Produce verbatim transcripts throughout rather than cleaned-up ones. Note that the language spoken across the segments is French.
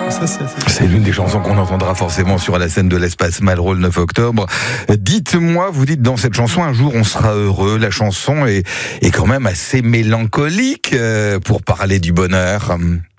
Ça, c'est, c'est... c'est l'une des chansons qu'on entendra forcément sur la scène de l'Espace Malraux le neuf octobre. Dites-moi, vous dites dans cette chanson, un jour on sera heureux. La chanson est, est quand même assez mélancolique euh, pour parler du bonheur.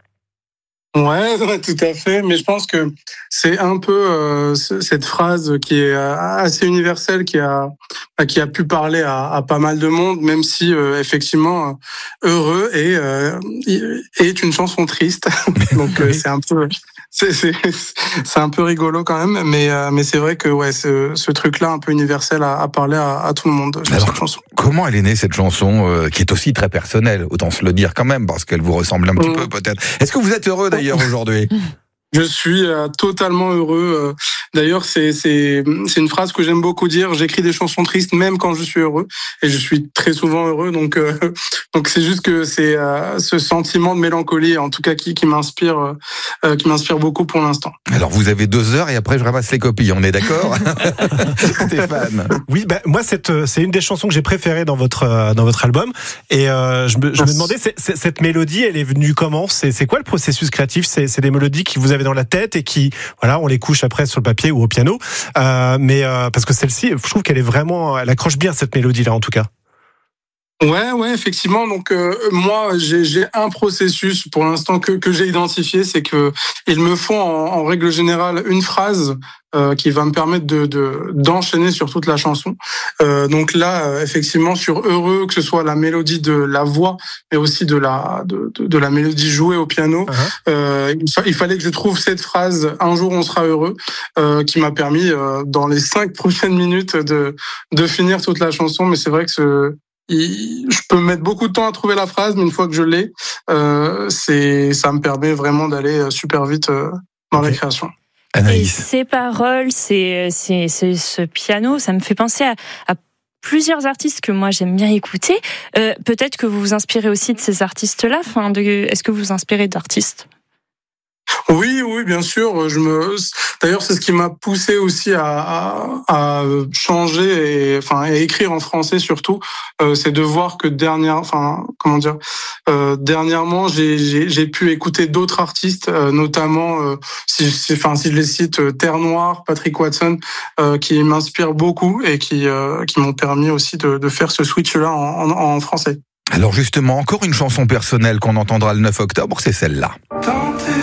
Ouais, ouais, tout à fait. Mais je pense que c'est un peu euh, cette phrase qui est assez universelle, qui a qui a pu parler à, à pas mal de monde, même si euh, effectivement heureux est euh, est une chanson triste. Donc euh, c'est un peu c'est c'est c'est un peu rigolo quand même. Mais euh, mais c'est vrai que ouais, ce, ce truc-là un peu universel a, a parlé à, à tout le monde. Alors, cette chanson. Comment elle est née cette chanson euh, qui est aussi très personnelle, autant se le dire quand même, parce qu'elle vous ressemble un petit mmh. peu peut-être. Est-ce que vous êtes heureux d'ailleurs aujourd'hui ? Je suis euh, totalement heureux. D'ailleurs, c'est c'est c'est une phrase que j'aime beaucoup dire. J'écris des chansons tristes même quand je suis heureux, et je suis très souvent heureux. Donc euh, donc c'est juste que c'est euh, ce sentiment de mélancolie, en tout cas, qui qui m'inspire euh, qui m'inspire beaucoup pour l'instant. Alors vous avez deux heures et après je ramasse les copies. On est d'accord, Stéphane? Oui, bah, moi c'est c'est une des chansons que j'ai préférées dans votre dans votre album. Et euh, je me je me demandais, c'est, c'est, cette mélodie, elle est venue comment? C'est c'est quoi le processus créatif? C'est c'est des mélodies qui vous avez dans la tête et qui, voilà, on les couche après sur le papier ou au piano. Euh, mais euh, parce que celle-ci, je trouve qu'elle est vraiment, elle accroche bien cette mélodie-là en tout cas. Ouais, ouais, effectivement. Donc euh, moi, j'ai, j'ai un processus pour l'instant que que j'ai identifié, c'est que il me faut en, en règle générale une phrase euh, qui va me permettre de, de d'enchaîner sur toute la chanson. Euh, donc là, euh, effectivement, sur Heureux, que ce soit la mélodie de la voix, mais aussi de la de de, de la mélodie jouée au piano, uh-huh. euh, il, fa- il fallait que je trouve cette phrase "Un jour on sera heureux", euh, qui m'a permis euh, dans les cinq prochaines minutes de de finir toute la chanson. Mais c'est vrai que ce je peux mettre beaucoup de temps à trouver la phrase, mais une fois que je l'ai, euh, c'est, ça me permet vraiment d'aller super vite euh, dans okay. la création. Et ces paroles, c'est, c'est, c'est ce piano, ça me fait penser à, à plusieurs artistes que moi j'aime bien écouter. Euh, peut-être que vous vous inspirez aussi de ces artistes-là. Enfin, de, est-ce que vous vous inspirez d'artistes ? Oui, oui, bien sûr. Je me, d'ailleurs, c'est ce qui m'a poussé aussi à, à, à changer et, enfin, et écrire en français surtout. Euh, c'est de voir que dernière, enfin, comment dire, euh, dernièrement, j'ai, j'ai, j'ai pu écouter d'autres artistes, euh, notamment, euh, si, si, enfin, si je les cite, euh, Terre Noire, Patrick Watson, euh, qui m'inspirent beaucoup et qui, euh, qui m'ont permis aussi de, de faire ce switch-là en, en, en français. Alors justement, encore une chanson personnelle qu'on entendra le neuf octobre, c'est celle-là.